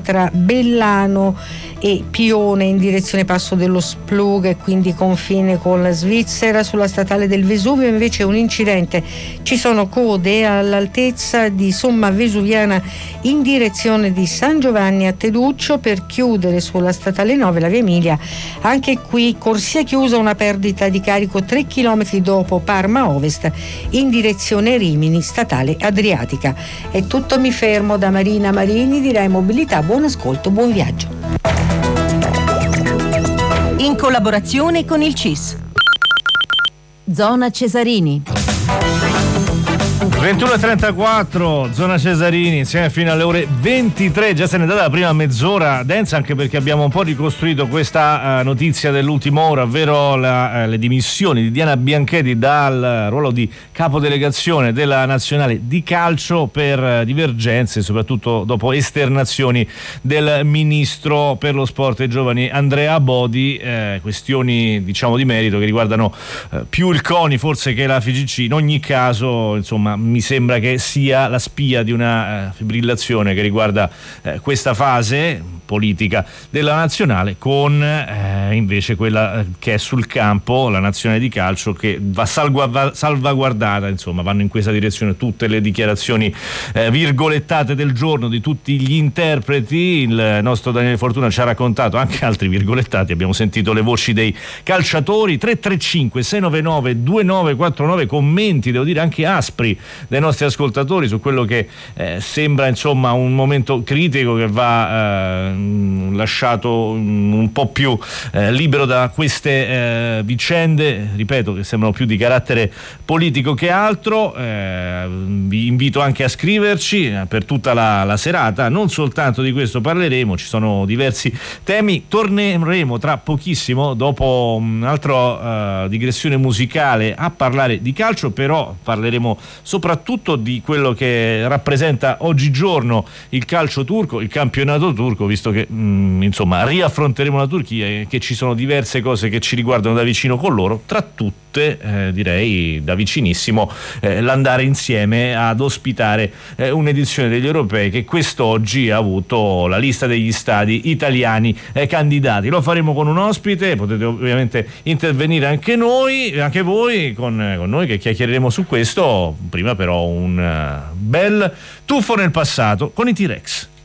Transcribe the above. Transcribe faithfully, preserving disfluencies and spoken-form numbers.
tra Bellano e Pione in direzione Passo dello Splug e quindi confine con la Svizzera. Sulla statale del Vesuvio invece un incidente, ci sono code all'altezza di Somma Vesuviana in direzione di San Giovanni a Teduccio. Per chiudere sulla statale nove la via Emilia, anche qui corsia chiusa, una perdita di carico tre chilometri dopo Parma Ovest in direzione Rimini, statale Adriatica. È tutto, mi fermo. Da Marina Marini di Rai Mobilità, buon ascolto, buon viaggio. In collaborazione con il C I S. Zona Cesarini. ventuno e trentaquattro, zona Cesarini, insieme fino alle ore ventitré. Già se n'è data la prima mezz'ora densa, anche perché abbiamo un po' ricostruito questa uh, notizia dell'ultima ora, ovvero la, uh, le dimissioni di Diana Bianchetti dal ruolo di capodelegazione della nazionale di calcio per uh, divergenze, soprattutto dopo esternazioni del ministro per lo sport e i giovani Andrea Bodi, eh, questioni diciamo di merito che riguardano uh, più il CONI forse che la F I G C. In ogni caso, insomma, mi sembra che sia la spia di una eh, fibrillazione che riguarda eh, questa fase politica della nazionale con eh, invece quella che è sul campo, la nazionale di calcio, che va, salva, va salvaguardata. Insomma, vanno in questa direzione tutte le dichiarazioni eh, virgolettate del giorno di tutti gli interpreti. Il nostro Daniele Fortuna ci ha raccontato anche altri virgolettati, abbiamo sentito le voci dei calciatori. Tre tre cinque sei nove nove due nove quattro nove, commenti devo dire anche aspri dei nostri ascoltatori su quello che eh, sembra insomma un momento critico che va eh, lasciato un po' più eh, libero da queste eh, vicende, ripeto, che sembrano più di carattere politico che altro. Eh, vi invito anche a scriverci per tutta la, la serata, non soltanto di questo parleremo, ci sono diversi temi. Torneremo tra pochissimo, dopo un'altra uh, digressione musicale, a parlare di calcio, però parleremo soprattutto di quello che rappresenta oggigiorto il calcio turco, il campionato turco, visto che mh, insomma riaffronteremo la Turchia e che ci sono diverse cose che ci riguardano da vicino con loro, tra tutte eh, direi da vicinissimo eh, l'andare insieme ad ospitare eh, un'edizione degli europei che quest'oggi ha avuto la lista degli stadi italiani eh, candidati. Lo faremo con un ospite, potete ovviamente intervenire anche noi, anche voi con, con noi che chiacchiereremo su questo. Prima però un uh, bel tuffo nel passato con i T-Rex.